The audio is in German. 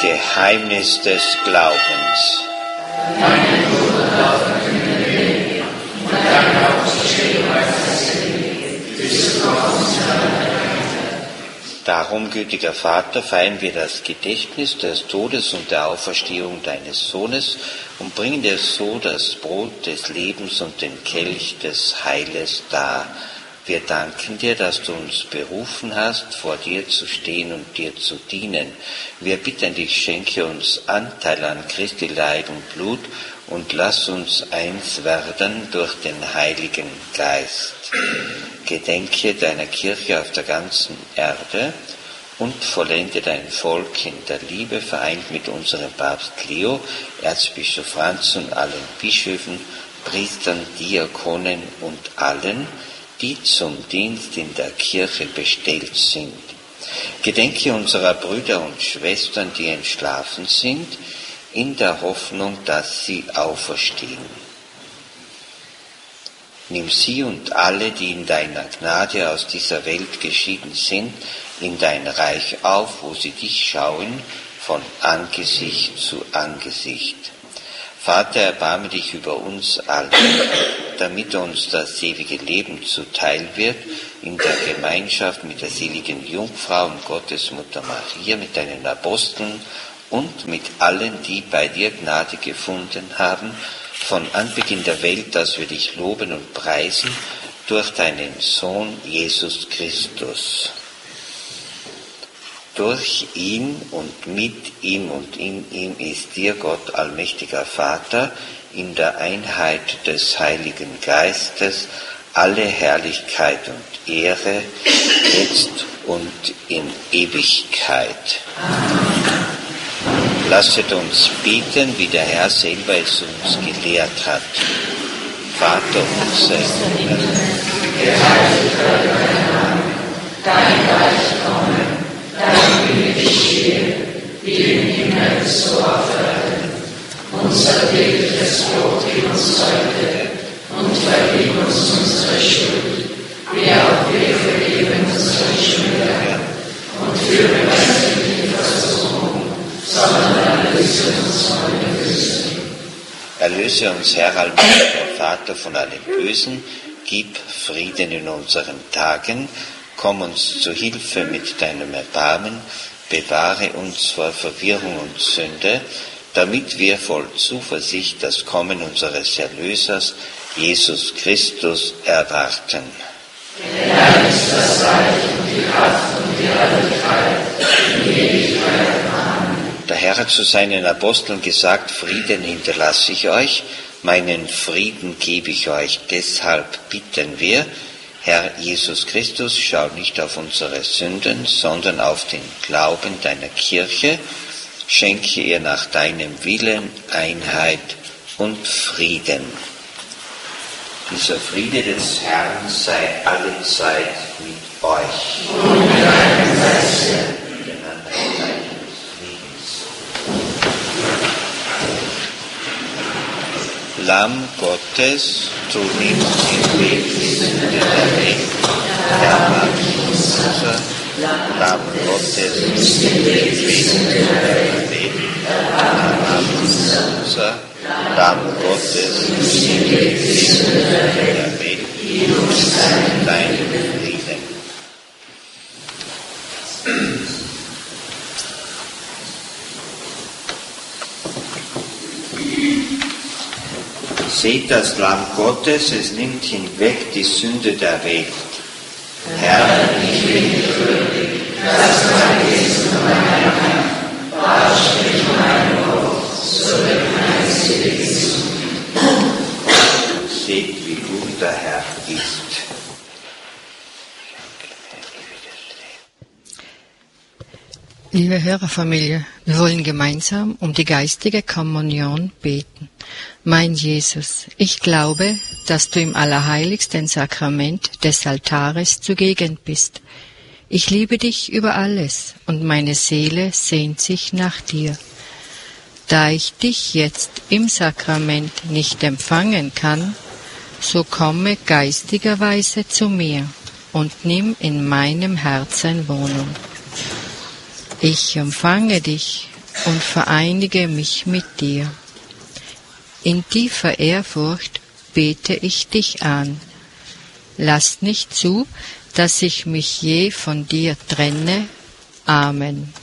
Geheimnis des Glaubens. Darum, gütiger Vater, feiern wir das Gedächtnis des Todes und der Auferstehung deines Sohnes und bringen dir so das Brot des Lebens und den Kelch des Heiles dar. Wir danken dir, dass du uns berufen hast, vor dir zu stehen und dir zu dienen. Wir bitten dich, schenke uns Anteil an Christi Leib und Blut und lass uns eins werden durch den Heiligen Geist. Gedenke deiner Kirche auf der ganzen Erde und vollende dein Volk in der Liebe, vereint mit unserem Papst Leo, Erzbischof Franz und allen Bischöfen, Priestern, Diakonen und allen, die zum Dienst in der Kirche bestellt sind. Gedenke unserer Brüder und Schwestern, die entschlafen sind, in der Hoffnung, dass sie auferstehen. Nimm sie und alle, die in deiner Gnade aus dieser Welt geschieden sind, in dein Reich auf, wo sie dich schauen, von Angesicht zu Angesicht. Vater, erbarme dich über uns alle, damit uns das ewige Leben zuteil wird, in der Gemeinschaft mit der seligen Jungfrau und Gottesmutter Maria, mit deinen Aposteln und mit allen, die bei dir Gnade gefunden haben, von Anbeginn der Welt, dass wir dich loben und preisen durch deinen Sohn Jesus Christus. Durch ihn und mit ihm und in ihm ist dir, Gott, allmächtiger Vater, in der Einheit des Heiligen Geistes, alle Herrlichkeit und Ehre, jetzt und in Ewigkeit. Lasset uns beten, wie der Herr selber es uns gelehrt hat. Vater unser im Himmel, geheiligt werde dein Name, dein Reich komme, dein Wille geschehe, wie im Himmel so auf Erden. Unser tägliches Brot gib uns heute und vergib uns unsere Schuld, wie auch wir vergeben unseren Schuldigern. Und führe uns nicht in Versuchung, sondern erlöse uns von dem Bösen. Erlöse uns, Herr allmächtiger Vater, von allem Bösen, gib Frieden in unseren Tagen, komm uns zu Hilfe mit deinem Erbarmen, bewahre uns vor Verwirrung und Sünde, damit wir voll Zuversicht das Kommen unseres Erlösers, Jesus Christus, erwarten. Dein ist das Reich und die Kraft und die Herrlichkeit in Ewigkeit. Der Herr hat zu seinen Aposteln gesagt, Frieden hinterlasse ich euch, meinen Frieden gebe ich euch. Deshalb bitten wir, Herr Jesus Christus, schau nicht auf unsere Sünden, sondern auf den Glauben deiner Kirche, schenke ihr nach deinem Willen Einheit und Frieden. Dieser Friede des Herrn sei allezeit mit euch. Und mit deinem Geiste. Lamm Gottes, du nimmst den Weg der Welt, erbarme unser Lamm Gottes, du nimmst den Weg der Welt, erbarme unser Lamm Gottes, du nimmst den Weg der Welt, gib uns deinen Frieden. Seht das Lamm Gottes, es nimmt hinweg die Sünde der Welt. Herr, ich bin nicht würdig, dass du mein Wesen und meine Hand, wahr sprich mein Wort, so wird mein Selig zu. Seht, wie gut der Herr ist. Liebe Hörerfamilie, wir wollen gemeinsam um die geistige Kommunion beten. Mein Jesus, ich glaube, dass du im allerheiligsten Sakrament des Altares zugegen bist. Ich liebe dich über alles und meine Seele sehnt sich nach dir. Da ich dich jetzt im Sakrament nicht empfangen kann, so komme geistigerweise zu mir und nimm in meinem Herzen Wohnung. Ich empfange dich und vereinige mich mit dir. In tiefer Ehrfurcht bete ich dich an. Lass nicht zu, dass ich mich je von dir trenne. Amen.